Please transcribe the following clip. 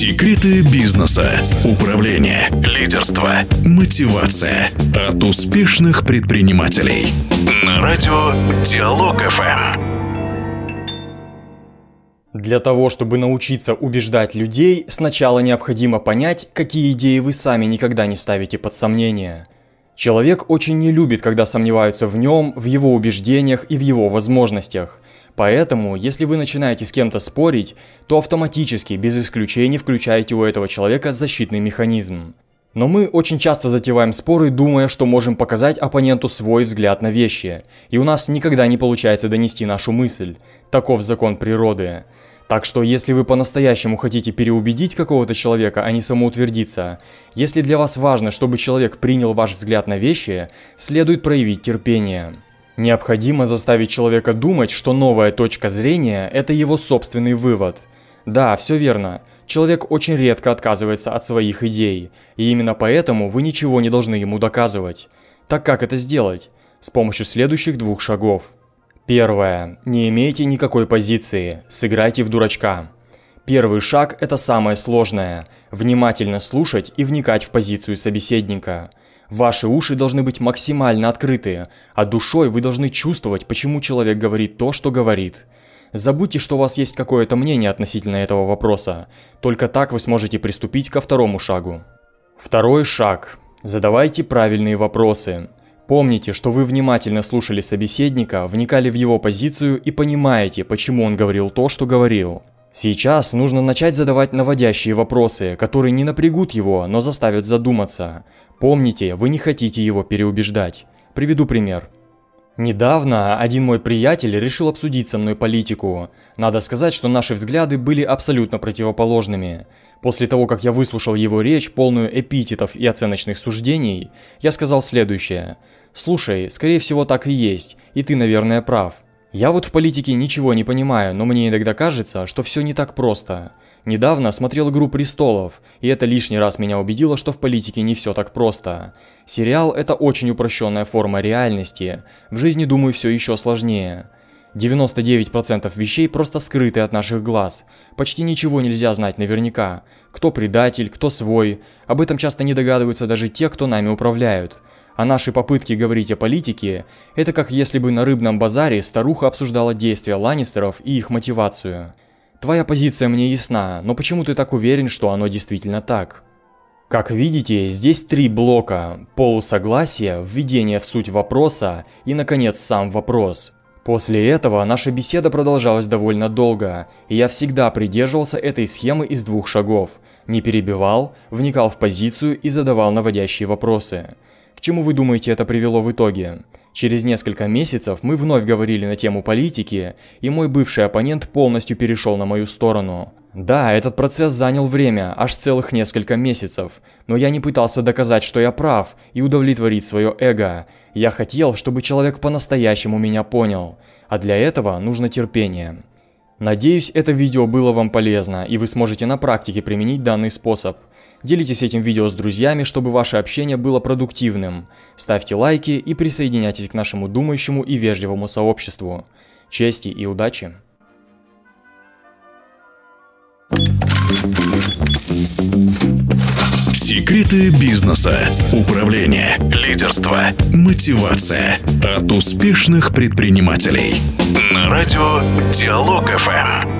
Секреты бизнеса, управления, лидерства, мотивация от успешных предпринимателей. На радио Диалог FM. Для того, чтобы научиться убеждать людей, сначала необходимо понять, какие идеи вы сами никогда не ставите под сомнение. Человек очень не любит, когда сомневаются в нем, в его убеждениях и в его возможностях. Поэтому, если вы начинаете с кем-то спорить, то автоматически, без исключений, включаете у этого человека защитный механизм. Но мы очень часто затеваем споры, думая, что можем показать оппоненту свой взгляд на вещи, и у нас никогда не получается донести нашу мысль. Таков закон природы. Так что, если вы по-настоящему хотите переубедить какого-то человека, а не самоутвердиться, если для вас важно, чтобы человек принял ваш взгляд на вещи, следует проявить терпение. Необходимо заставить человека думать, что новая точка зрения – это его собственный вывод. Да, все верно. Человек очень редко отказывается от своих идей, и именно поэтому вы ничего не должны ему доказывать. Так как это сделать? С помощью следующих 2 шагов. Первое. Не имейте никакой позиции. Сыграйте в дурачка. Первый шаг – это самое сложное. Внимательно слушать и вникать в позицию собеседника. Ваши уши должны быть максимально открыты, а душой вы должны чувствовать, почему человек говорит то, что говорит. Забудьте, что у вас есть какое-то мнение относительно этого вопроса. Только так вы сможете приступить ко второму шагу. Второй шаг. Задавайте правильные вопросы. Помните, что вы внимательно слушали собеседника, вникали в его позицию и понимаете, почему он говорил то, что говорил. Сейчас нужно начать задавать наводящие вопросы, которые не напрягут его, но заставят задуматься. Помните, вы не хотите его переубеждать. Приведу пример. Недавно один мой приятель решил обсудить со мной политику. Надо сказать, что наши взгляды были абсолютно противоположными. После того, как я выслушал его речь, полную эпитетов и оценочных суждений, я сказал следующее. «Слушай, скорее всего так и есть, и ты, наверное, прав. Я вот в политике ничего не понимаю, но мне иногда кажется, что все не так просто. Недавно смотрел «Игру престолов», и это лишний раз меня убедило, что в политике не все так просто. Сериал – это очень упрощенная форма реальности. В жизни, думаю, все еще сложнее. 99% вещей просто скрыты от наших глаз. Почти ничего нельзя знать наверняка. Кто предатель, кто свой. Об этом часто не догадываются даже те, кто нами управляют. А наши попытки говорить о политике – это как если бы на рыбном базаре старуха обсуждала действия Ланнистеров и их мотивацию. Твоя позиция мне ясна, но почему ты так уверен, что оно действительно так? Как видите, здесь 3 блока – полусогласие, введение в суть вопроса и, наконец, сам вопрос. После этого наша беседа продолжалась довольно долго, и я всегда придерживался этой схемы из 2 шагов. Не перебивал, вникал в позицию и задавал наводящие вопросы. К чему вы думаете это привело в итоге? Через несколько месяцев мы вновь говорили на тему политики, и мой бывший оппонент полностью перешел на мою сторону. Да, этот процесс занял время, аж целых несколько месяцев, но я не пытался доказать, что я прав, и удовлетворить свое эго. Я хотел, чтобы человек по-настоящему меня понял, а для этого нужно терпение. Надеюсь, это видео было вам полезно, и вы сможете на практике применить данный способ. Делитесь этим видео с друзьями, чтобы ваше общение было продуктивным. Ставьте лайки и присоединяйтесь к нашему думающему и вежливому сообществу. Чести и удачи! Секреты бизнеса, управления, лидерства, мотивация от успешных предпринимателей. На радио Диалог FM.